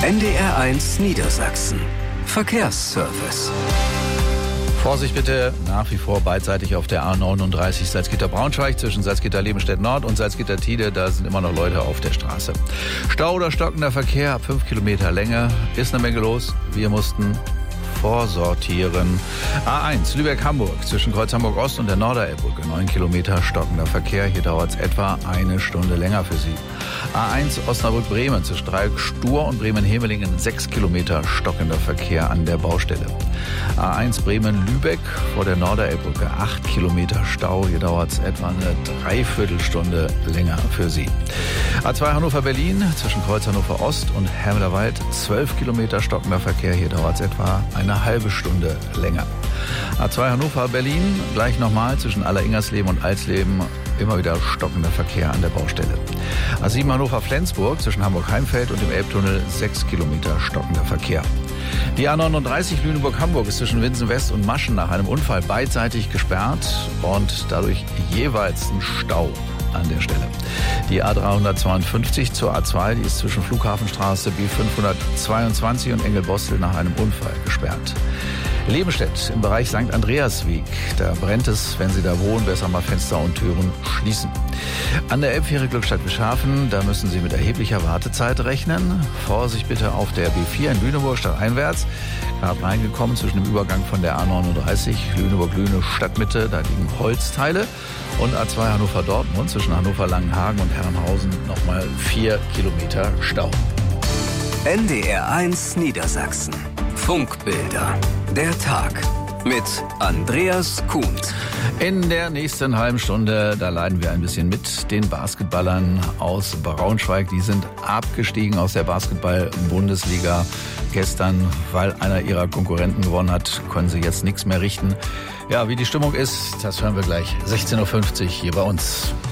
NDR1 Niedersachsen. Verkehrsservice. Vorsicht bitte, nach wie vor beidseitig auf der A39 Salzgitter-Braunschweig zwischen Salzgitter-Lebenstedt-Nord und Salzgitter-Tide. Da sind immer noch Leute auf der Straße. Stau oder stockender Verkehr ab 5 Kilometer Länge. Ist eine Menge los. Wir mussten vorsortieren. A1 Lübeck-Hamburg zwischen Kreuz Hamburg-Ost und der Norderelbbrücke. 9 Kilometer stockender Verkehr. Hier dauert es etwa eine Stunde länger für Sie. A1 Osnabrück-Bremen zwischen Dreieck-Stur und Bremen-Hemelingen. 6 Kilometer stockender Verkehr an der Baustelle. A1 Bremen-Lübeck vor der Norderelbbrücke. 8 Kilometer Stau. Hier dauert es etwa eine Dreiviertelstunde länger für Sie. A2 Hannover-Berlin zwischen Kreuz Hannover-Ost und Hermlerwald. 12 Kilometer stockender Verkehr. Hier dauert es etwa eine halbe Stunde länger. A2 Hannover-Berlin, gleich nochmal zwischen Aller-Ingersleben und Alsleben, immer wieder stockender Verkehr an der Baustelle. A7 Hannover-Flensburg zwischen Hamburg-Heimfeld und dem Elbtunnel, 6 Kilometer stockender Verkehr. Die A39 Lüneburg-Hamburg ist zwischen Winsen-West und Maschen nach einem Unfall beidseitig gesperrt und dadurch jeweils ein Stau an der Stelle. Die A352 zur A2, die ist zwischen Flughafenstraße B522 und Engelbostel nach einem Unfall gesperrt. Lebenstedt im Bereich St. Andreasweg. Da brennt es, wenn Sie da wohnen, besser mal Fenster und Türen schließen. An der Elbfähre Glückstadt-Bischhafen, da müssen Sie mit erheblicher Wartezeit rechnen. Vorsicht bitte auf der B4 in Lüneburg stadteinwärts. Gerade reingekommen zwischen dem Übergang von der A39 Lüneburg-Lüne Stadtmitte, da liegen Holzteile. Und A2 Hannover-Dortmund zwischen Hannover-Langenhagen und Herrenhausen nochmal 4 Kilometer Stau. NDR1 Niedersachsen. Funkbilder. Der Tag mit Andreas Kuhnt. In der nächsten halben Stunde, da leiden wir ein bisschen mit den Basketballern aus Braunschweig. Die sind abgestiegen aus der Basketball-Bundesliga. Gestern, weil einer ihrer Konkurrenten gewonnen hat, können sie jetzt nichts mehr richten. Ja, wie die Stimmung ist, das hören wir gleich 16.50 Uhr hier bei uns.